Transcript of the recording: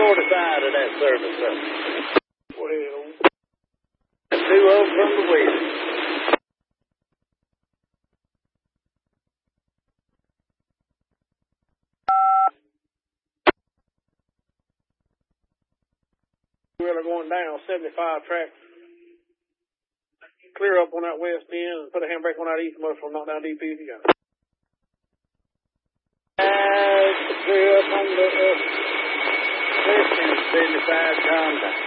shorter side of that service up. Well, 2-0 from the west. we're going down 75 track. Clear up on that west end and put a handbrake on that east motor from knock down DP if you got it. Clear up on the west end, 75 contact.